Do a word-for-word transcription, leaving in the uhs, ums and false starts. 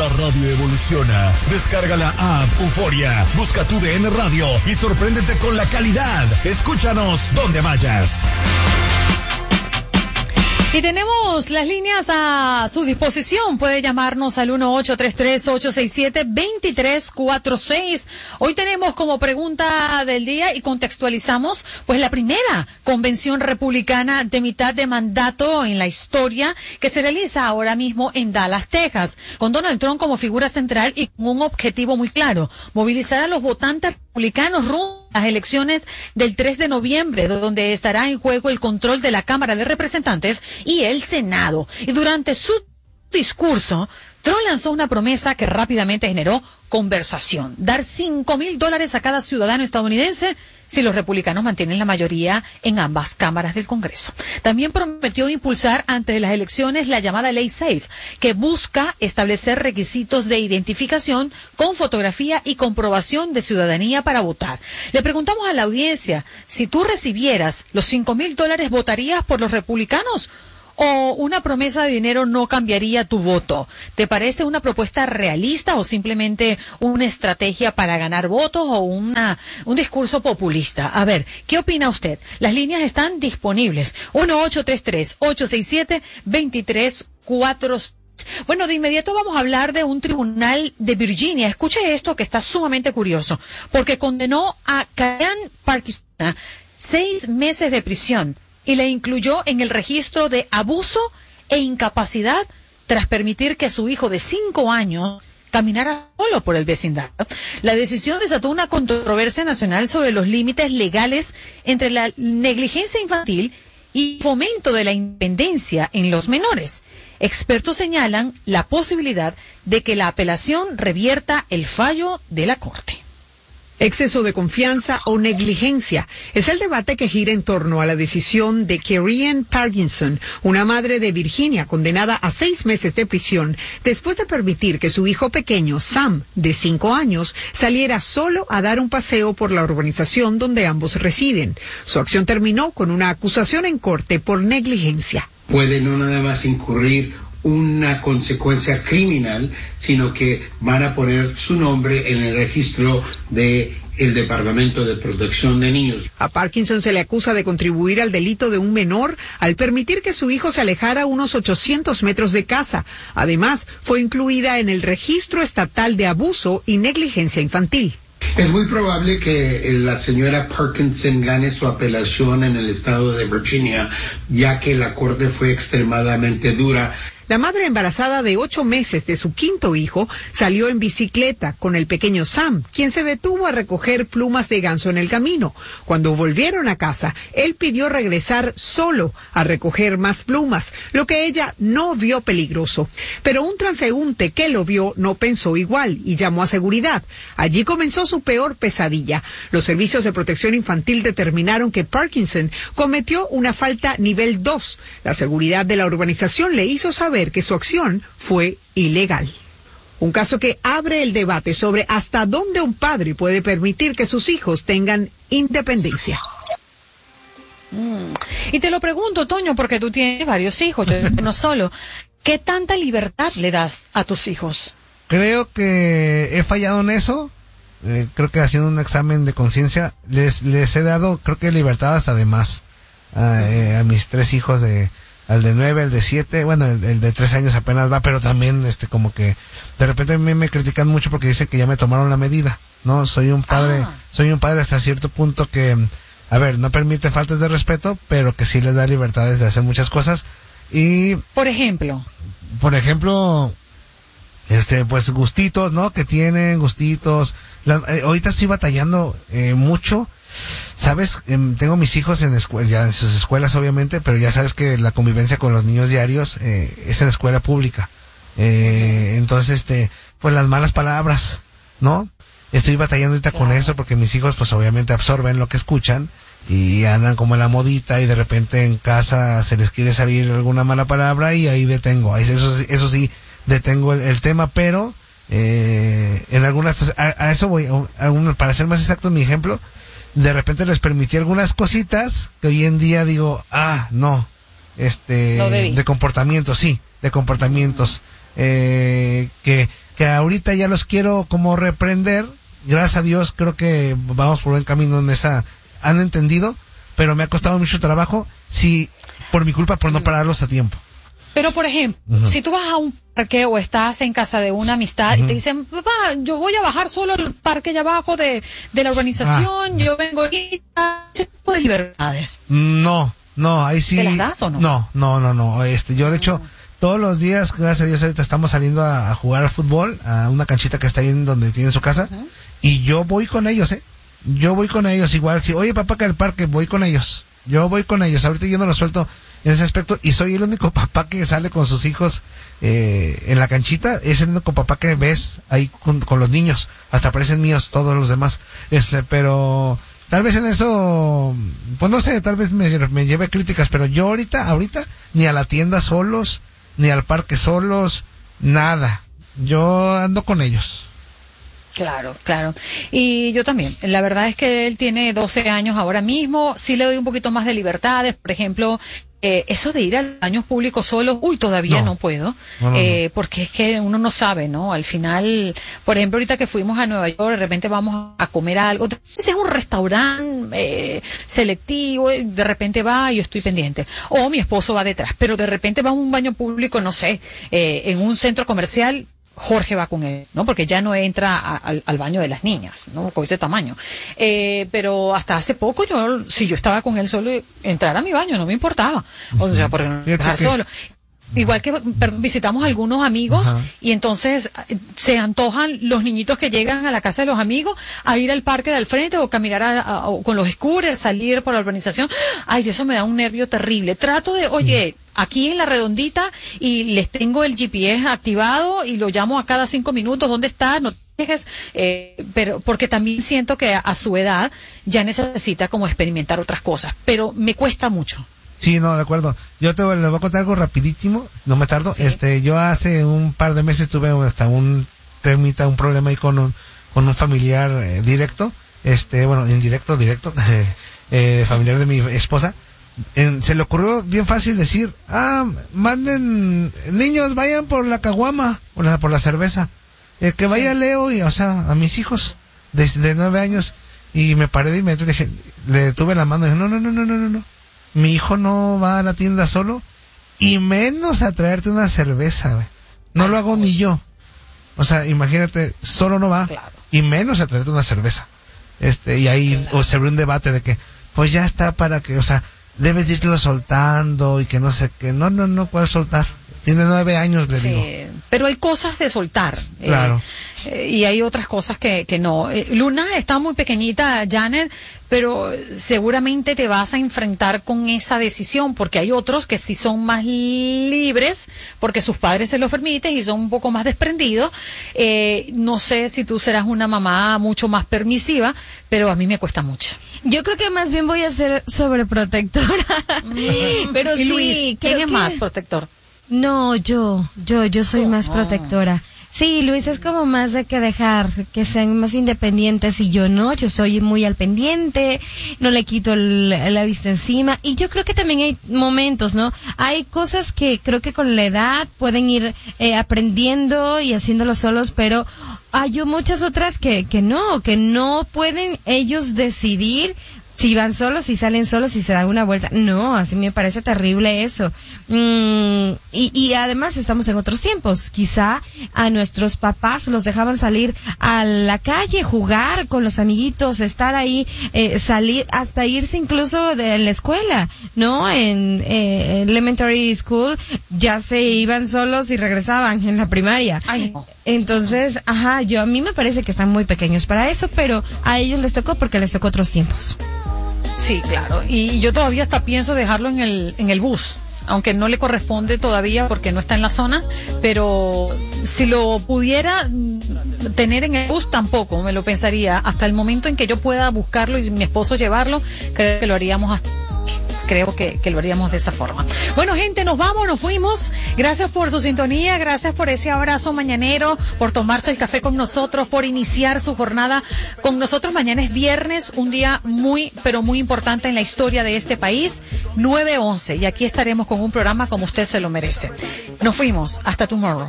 La radio evoluciona. Descarga la app Euforia, busca tu D N Radio y sorpréndete con la calidad. Escúchanos donde vayas. Y tenemos las líneas a su disposición. Puede llamarnos al uno ocho tres tres, ocho seis siete, dos tres cuatro seis. Hoy tenemos como pregunta del día y contextualizamos pues la primera convención republicana de mitad de mandato en la historia que se realiza ahora mismo en Dallas, Texas, con Donald Trump como figura central y con un objetivo muy claro: movilizar a los votantes republicanos rumbo a las elecciones del tres de noviembre, donde estará en juego el control de la Cámara de Representantes y el Senado. Y durante su discurso, Trump lanzó una promesa que rápidamente generó conversación: dar cinco mil dólares a cada ciudadano estadounidense si los republicanos mantienen la mayoría en ambas cámaras del Congreso. También prometió impulsar antes de las elecciones la llamada Ley SAFE, que busca establecer requisitos de identificación con fotografía y comprobación de ciudadanía para votar. Le preguntamos a la audiencia: si tú recibieras los cinco mil dólares, ¿votarías por los republicanos? ¿O una promesa de dinero no cambiaría tu voto? ¿Te parece una propuesta realista o simplemente una estrategia para ganar votos o una, un discurso populista? A ver, ¿qué opina usted? Las líneas están disponibles. uno ocho tres tres, ocho seis siete, dos tres cuatro seis. Bueno, de inmediato vamos a hablar de un tribunal de Virginia. Escuche esto que está sumamente curioso, porque condenó a Karen Parkinson a seis meses de prisión y le incluyó en el registro de abuso e incapacidad tras permitir que su hijo de cinco años caminara solo por el vecindario. La decisión desató una controversia nacional sobre los límites legales entre la negligencia infantil y fomento de la independencia en los menores. Expertos señalan la posibilidad de que la apelación revierta el fallo de la Corte. Exceso de confianza o negligencia es el debate que gira en torno a la decisión de Karen Parkinson, una madre de Virginia condenada a seis meses de prisión después de permitir que su hijo pequeño, Sam, de cinco años, saliera solo a dar un paseo por la urbanización donde ambos residen. Su acción terminó con una acusación en corte por negligencia. Puede no nada más incurrir una consecuencia criminal, sino que van a poner su nombre en el registro de el Departamento de Protección de Niños. A Parkinson se le acusa de contribuir al delito de un menor al permitir que su hijo se alejara unos ochocientos metros de casa. Además, fue incluida en el registro estatal de abuso y negligencia infantil. Es muy probable que la señora Parkinson gane su apelación en el estado de Virginia, ya que la corte fue extremadamente dura. La madre embarazada de ocho meses de su quinto hijo salió en bicicleta con el pequeño Sam, quien se detuvo a recoger plumas de ganso en el camino. Cuando volvieron a casa, él pidió regresar solo a recoger más plumas, lo que ella no vio peligroso. Pero un transeúnte que lo vio no pensó igual y llamó a seguridad. Allí comenzó su peor pesadilla. Los servicios de protección infantil determinaron que Parkinson cometió una falta nivel dos. La seguridad de la urbanización le hizo saber que su acción fue ilegal. Un caso que abre el debate sobre hasta dónde un padre puede permitir que sus hijos tengan independencia. Mm. Y te lo pregunto, Toño, porque tú tienes varios hijos, yo no solo. ¿Qué tanta libertad le das a tus hijos? Creo que he fallado en eso. Eh, creo que haciendo un examen de conciencia les les he dado, creo que libertad hasta de más a, eh, a mis tres hijos de al de nueve, el de siete, bueno, el, el de tres años apenas va, pero también, este, como que, de repente a mí me critican mucho porque dicen que ya me tomaron la medida, ¿no? Soy un padre, ah. soy un padre hasta cierto punto que, a ver, no permite faltas de respeto, pero que sí les da libertades de hacer muchas cosas, y... Por ejemplo... Por ejemplo, este, pues, gustitos, ¿no? Que tienen, gustitos, la, eh, ahorita estoy batallando, eh, mucho. Sabes, eh, tengo mis hijos en escuela, ya en sus escuelas obviamente, pero ya sabes que la convivencia con los niños diarios eh, es en escuela pública. Eh, entonces, este, pues las malas palabras, ¿no? Estoy batallando ahorita con eso porque mis hijos pues obviamente absorben lo que escuchan y andan como en la modita y de repente en casa se les quiere salir alguna mala palabra y ahí detengo. Eso, eso sí, detengo el, el tema, pero eh, en algunas, a, a eso voy, a un, para ser más exacto en mi ejemplo, de repente les permití algunas cositas que hoy en día digo, ah, no, este, de comportamientos, sí, de comportamientos, eh, que, ahorita ya los quiero como reprender. Gracias a Dios creo que vamos por buen camino en esa, han entendido, pero me ha costado mucho trabajo, sí, por mi culpa, por no pararlos a tiempo. Pero, por ejemplo, uh-huh. si tú vas a un parque o estás en casa de una amistad uh-huh. y te dicen, papá, yo voy a bajar solo al parque allá abajo de, de la urbanización, ah. yo vengo ahorita, ese tipo de libertades. No, no, ahí sí. ¿Te las das o no? No, no, no, no, este, yo de hecho, todos los días, gracias a Dios, ahorita estamos saliendo a, a jugar al fútbol, a una canchita que está ahí en donde tiene su casa, uh-huh. y yo voy con ellos, eh, yo voy con ellos igual, si, oye papá, que al parque, voy con ellos, yo voy con ellos, ahorita yo no lo suelto en ese aspecto, y soy el único papá que sale con sus hijos eh, en la canchita, es el único papá que ves ahí con, con los niños, hasta parecen míos todos los demás, este, pero tal vez en eso, pues no sé, tal vez me, me lleve críticas, pero yo ahorita, ahorita, ni a la tienda solos, ni al parque solos, nada, yo ando con ellos. Claro, claro. Y yo también. La verdad es que él tiene doce años ahora mismo. Sí le doy un poquito más de libertades. Por ejemplo, eh, eso de ir a baños públicos solos, uy, todavía no, no puedo. No, no, eh, no. Porque es que uno no sabe, ¿no? Al final, por ejemplo, ahorita que fuimos a Nueva York, de repente vamos a comer algo. Ese es un restaurante eh, selectivo, de repente va y yo estoy pendiente. O mi esposo va detrás. Pero de repente va a un baño público, no sé, eh, en un centro comercial, Jorge va con él, ¿no? Porque ya no entra a, al, al baño de las niñas, ¿no? Con ese tamaño. Eh, pero hasta hace poco yo, si yo estaba con él solo, entrar a mi baño no me importaba. O sea, porque no dejar solo. Igual que visitamos algunos amigos Ajá. y entonces se antojan los niñitos que llegan a la casa de los amigos a ir al parque del frente o caminar a, a, o con los scooters, salir por la urbanización. Ay, eso me da un nervio terrible. Trato de, oye, aquí en la redondita y les tengo el G P S activado y lo llamo a cada cinco minutos, ¿dónde estás? No dejes, eh, pero porque también siento que a, a su edad ya necesita como experimentar otras cosas, pero me cuesta mucho. Sí, no, de acuerdo. Yo te les voy a contar algo rapidísimo, no me tardo. Sí. Este, yo hace un par de meses tuve hasta un temita, un problema ahí con un, con un familiar eh, directo, este, bueno, indirecto, directo, eh, familiar de mi esposa. En, se le ocurrió bien fácil decir, ah, manden, niños, vayan por la caguama, por la, por la cerveza, eh, que vaya Leo y, o sea, a mis hijos de, de nueve años, y me paré de inmediato y dije, le detuve la mano y dije, no, no, no, no, no, no, no. Mi hijo no va a la tienda solo, y menos a traerte una cerveza, güey. No lo hago ni yo. O sea, imagínate, solo no va, claro. y menos a traerte una cerveza. Este, y ahí claro. o se abrió un debate de que, pues ya está para que, o sea, debes irlo soltando y que no sé qué. No, no, no puedes soltar. Tiene nueve años, le sí, digo. Pero hay cosas de soltar. Claro. Eh, eh, y hay otras cosas que, que no. Eh, Luna está muy pequeñita, Janet, pero seguramente te vas a enfrentar con esa decisión, porque hay otros que sí son más libres, porque sus padres se los permiten y son un poco más desprendidos. Eh, no sé si tú serás una mamá mucho más permisiva, pero a mí me cuesta mucho. Yo creo que más bien voy a ser sobreprotectora. Mm. Pero y sí, Luis, ¿quién es que... más protector? No, yo, yo, yo soy oh, más protectora. Sí, Luis es como más de que dejar que sean más independientes y yo no, yo soy muy al pendiente, no le quito el, la vista encima y yo creo que también hay momentos, ¿no? Hay cosas que creo que con la edad pueden ir eh, aprendiendo y haciéndolo solos, pero hay muchas otras que, que no, que no pueden ellos decidir si van solos, si salen solos, si se dan una vuelta. No, así me parece terrible eso. Mm, y, y además estamos en otros tiempos. Quizá a nuestros papás los dejaban salir a la calle, jugar con los amiguitos, estar ahí, eh, salir, hasta irse incluso de la escuela, ¿no? En eh, elementary school ya se iban solos y regresaban en la primaria. Ay, no. Entonces, ajá, yo a mí me parece que están muy pequeños para eso, pero a ellos les tocó porque les tocó otros tiempos. Sí, claro. Y yo todavía hasta pienso dejarlo en el en el bus, aunque no le corresponde todavía porque no está en la zona, pero si lo pudiera tener en el bus tampoco me lo pensaría. Hasta el momento en que yo pueda buscarlo y mi esposo llevarlo, creo que lo haríamos hasta... creo que, que lo haríamos de esa forma. Bueno, gente, nos vamos, nos fuimos. Gracias por su sintonía, gracias por ese abrazo mañanero, por tomarse el café con nosotros, por iniciar su jornada con nosotros. Mañana es viernes, un día muy, pero muy importante en la historia de este país, nueve once, y aquí estaremos con un programa como usted se lo merece. Nos fuimos, hasta tomorrow.